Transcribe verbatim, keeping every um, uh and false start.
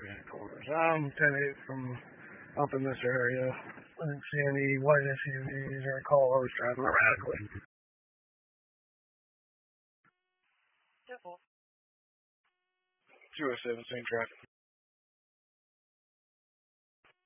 vehicles. I'm ten eight from up in this area. I didn't see any white S U Vs or cars driving erratically. two oh seven, same traffic.